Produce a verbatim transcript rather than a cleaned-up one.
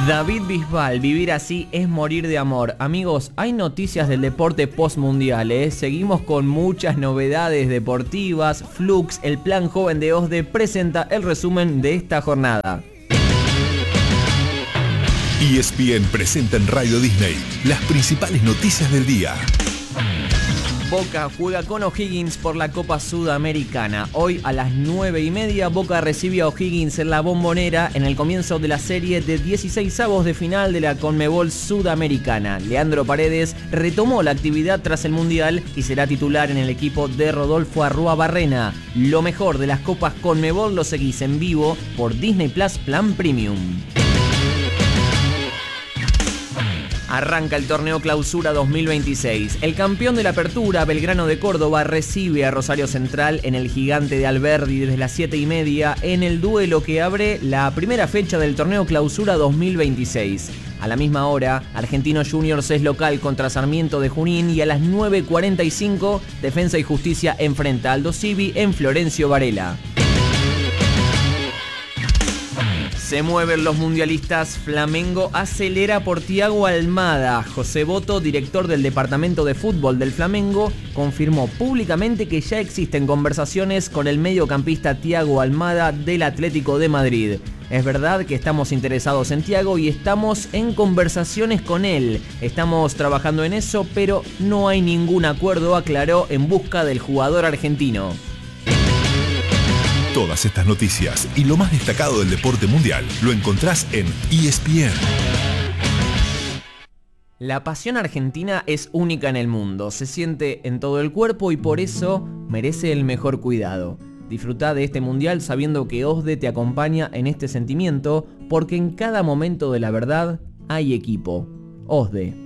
David Bisbal, vivir así es morir de amor. Amigos, hay noticias del deporte postmundial, ¿eh? Seguimos con muchas novedades deportivas. Flux, el plan joven de OSDE, presenta el resumen de esta jornada. E S P N presenta en Radio Disney las principales noticias del día. Boca juega con O'Higgins por la Copa Sudamericana. Hoy a las nueve y media Boca recibe a O'Higgins en la Bombonera en el comienzo de la serie de dieciseisavos de final de la Conmebol Sudamericana. Leandro Paredes retomó la actividad tras el Mundial y será titular en el equipo de Rodolfo Arruabarrena. Lo mejor de las Copas Conmebol lo seguís en vivo por Disney Plus Plan Premium. Arranca el torneo Clausura dos mil veintiséis. El campeón de la Apertura, Belgrano de Córdoba, recibe a Rosario Central en el Gigante de Alberdi desde las siete y media en el duelo que abre la primera fecha del torneo Clausura dos mil veintiséis. A la misma hora, Argentinos Juniors es local contra Sarmiento de Junín y a las nueve cuarenta y cinco, Defensa y Justicia enfrenta a Aldo Civi en Florencio Varela. Se mueven los mundialistas. Flamengo acelera por Thiago Almada. José Boto, director del Departamento de Fútbol del Flamengo, confirmó públicamente que ya existen conversaciones con el mediocampista Thiago Almada del Atlético de Madrid. Es verdad que estamos interesados en Thiago y estamos en conversaciones con él. Estamos trabajando en eso, pero no hay ningún acuerdo, aclaró, en busca del jugador argentino. Todas estas noticias y lo más destacado del deporte mundial lo encontrás en E S P N. La pasión argentina es única en el mundo, se siente en todo el cuerpo y por eso merece el mejor cuidado. Disfrutá de este mundial sabiendo que OSDE te acompaña en este sentimiento, porque en cada momento de la verdad hay equipo. OSDE.